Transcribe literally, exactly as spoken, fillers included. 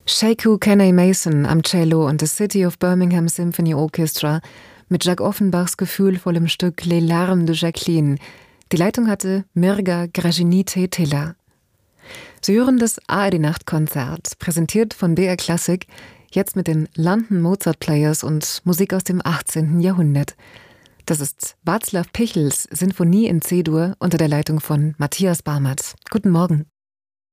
Sheku Kenny Mason am Cello und das City of Birmingham Symphony Orchestra mit Jacques Offenbachs gefühlvollem Stück Les Larmes de Jacqueline. Die Leitung hatte Mirga Gražinytė-Tyla. Sie hören das A R D-Nachtkonzert, präsentiert von B R Classic, jetzt mit den London Mozart Players und Musik aus dem achtzehnten Jahrhundert. Das ist Václav Pichls Sinfonie in C-Dur unter der Leitung von Matthias Barmert. Guten Morgen.